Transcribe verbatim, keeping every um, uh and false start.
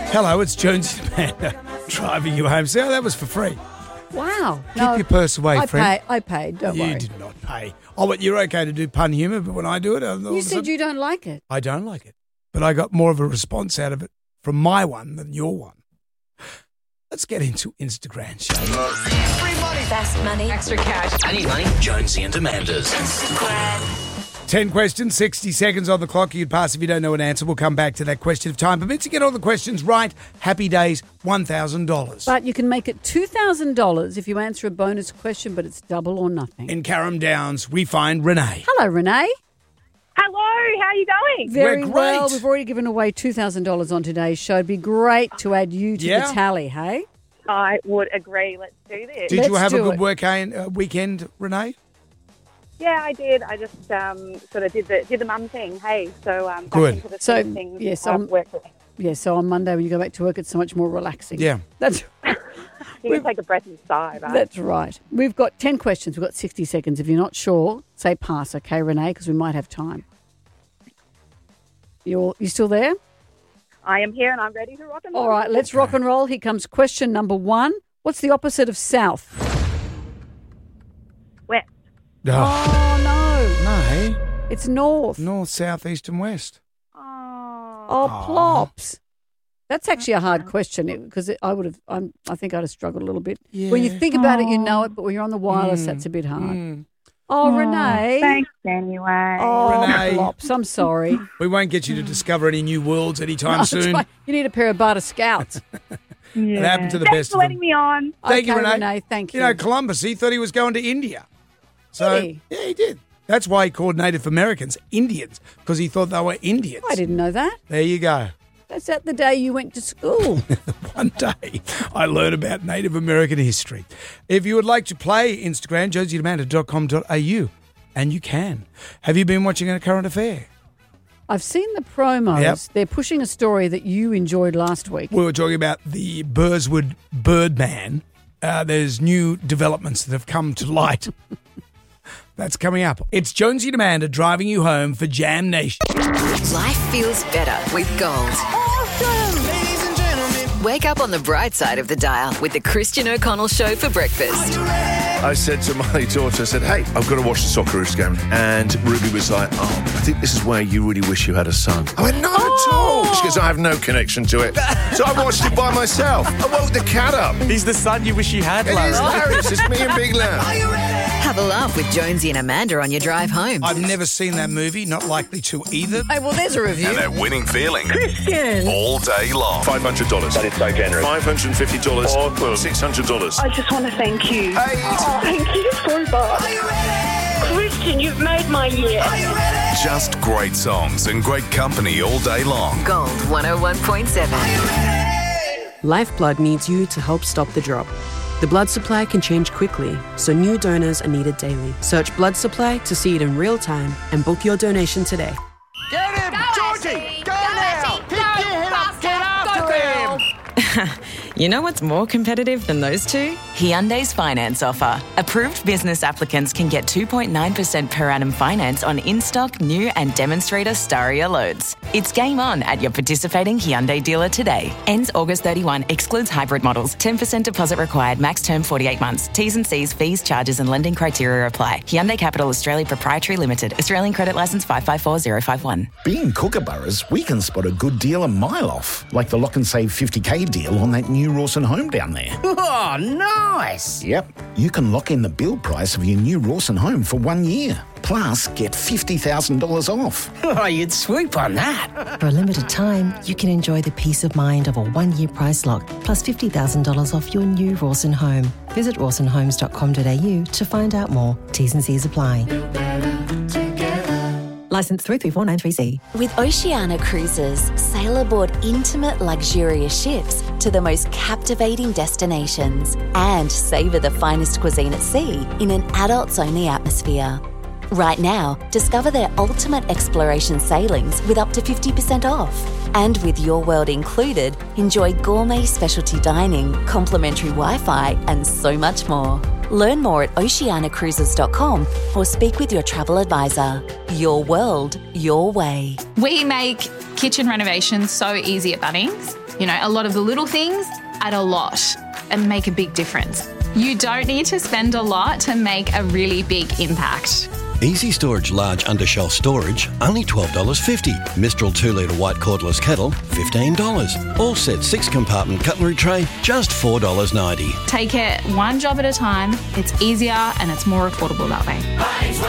Hello, it's Jonesy and Amanda driving you home. See, that was for free. Wow. Keep no, your purse away, I friend. Pay, I paid, don't you worry. You did not pay. Oh, but you're okay to do pun humour, but when I do it... You said you don't like it. I don't like it. But I got more of a response out of it from my one than your one. Let's get into Instagram, shall we? Free money. Fast money. Extra cash. I need money. Jonesy and Amanda's. Instagram. ten questions, sixty seconds on the clock. You'd pass if you don't know an answer. We'll come back to that question if time permits. To get all the questions right, happy days, one thousand dollars. But you can make it two thousand dollars if you answer a bonus question, but it's double or nothing. In Carrum Downs, we find Renee. Hello, Renee. Hello, how are you going? Very We're well. great. We've already given away two thousand dollars on today's show. It'd be great to add you to Yeah. the tally, hey? I would agree. Let's do this. Did you Let's have a do good it. work uh, weekend, Renee? Yeah, I did. I just um, sort of did the did the mum thing. Hey, so um, back Good. into the So, swing of things. yes, um, I'm- work with me. Yeah, so on Monday when you go back to work, it's so much more relaxing. Yeah. That's You can take a breath and sigh, right? that's right. We've got ten questions. We've got sixty seconds. If you're not sure, say pass, okay, Renee, because we might have time. You're, you still there? I am here and I'm ready to rock and roll. All right, let's rock and roll. Here comes question number one. What's the opposite of south? West. Oh, Oh, no. no, hey? It's north. North, south, east and west. Oh. Oh, plops. That's actually a hard question because I would have. I'm, I think I'd have struggled a little bit. When you Yeah. think about it, you know it, but when you're on the wireless, that's a bit hard. Mm. Oh, Renee. Thanks anyway. Oh, Renee. plops. I'm sorry. We won't get you to discover any new worlds anytime No, soon. try- You need a pair of Barter Scouts. Yeah. It happened to the Thanks best for of letting them. me on. Thank you, Okay, Renee. Renee, thank you. You know, Columbus, he thought he was going to India. So, Did he? Yeah, he did. That's why he called Native Americans Indians, because he thought they were Indians. I didn't know that. There you go. That's that the day you went to school. One day I learned about Native American history. If you would like to play Instagram, josie amanda dot com dot a u, and you can. Have you been watching A Current Affair? I've seen the promos. Yep. They're pushing a story that you enjoyed last week. We were talking about the Burswood Birdman. Uh, there's new developments that have come to light. That's coming up. It's Jonesy and Amanda driving you home for Jam Nation. Life feels better with Gold. Ladies and gentlemen. Wake up on the bright side of the dial with the Christian O'Connell Show for breakfast. I said to my daughter, I said, hey, I've got to watch the Socceroos game. And Ruby was like, oh, I think this is where you really wish you had a son. I went, not at all. She goes, I have no connection to it. So I watched it by myself. I woke the cat up. He's the son you wish you had, It Larry. is hilarious. It's me and Big Lamb. Have a laugh with Jonesy and Amanda on your drive home. I've never seen that movie, not likely to either. Hey, well, there's a review. That winning feeling Christian. all day long. five hundred dollars. That is so generous. five hundred fifty dollars. Awesome. six hundred dollars. I just want to thank you. Hey. Oh, thank you so much. Christian, you've made my year. Just great songs and great company all day long. Gold one oh one point seven. Lifeblood needs you to help stop the drop. The blood supply can change quickly, so new donors are needed daily. Search Blood Supply to see it in real time and book your donation today. Get him, Georgie. Go, now. Pick your head up. Get after him. You know what's more competitive than those two? Hyundai's finance offer. Approved business applicants can get two point nine percent per annum finance on in-stock, new and demonstrator Staria loads. It's game on at your participating Hyundai dealer today. Ends August thirty-first, excludes hybrid models. ten percent deposit required, max term forty-eight months. T's and C's, fees, charges and lending criteria apply. Hyundai Capital Australia Proprietary Limited. Australian credit licence five five four zero five one. Being Kookaburras, we can spot a good deal a mile off, like the lock and save fifty K deal on that new Rawson home down there. Oh, nice. Yep, you can lock in the build price of your new Rawson home for one year. Plus, get fifty thousand dollars off. Oh, you'd swoop on that. For a limited time, you can enjoy the peace of mind of a one-year price lock, plus fifty thousand dollars off your new Rawson home. Visit rawson homes dot com dot a u to find out more. T's and C's apply. Licence three three four nine three C. With Oceania Cruises, sail aboard intimate, luxurious ships to the most captivating destinations and savour the finest cuisine at sea in an adults-only atmosphere. Right now, discover their ultimate exploration sailings with up to fifty percent off. And with Your World included, enjoy gourmet specialty dining, complimentary Wi-Fi, and so much more. Learn more at oceania cruises dot com or speak with your travel advisor. Your world, your way. We make Kitchen renovation's so easy at Bunnings. You know, a lot of the little things add a lot and make a big difference. You don't need to spend a lot to make a really big impact. Easy Storage Large Undershelf Storage, only twelve dollars fifty. Mistral two litre white cordless kettle, fifteen dollars. All set six compartment cutlery tray, just four dollars ninety. Take it one job at a time. It's easier and it's more affordable that way.